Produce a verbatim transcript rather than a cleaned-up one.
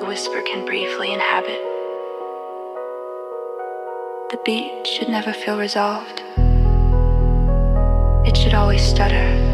a whisper can briefly inhabit. The beat should never feel resolved. It should always stutter.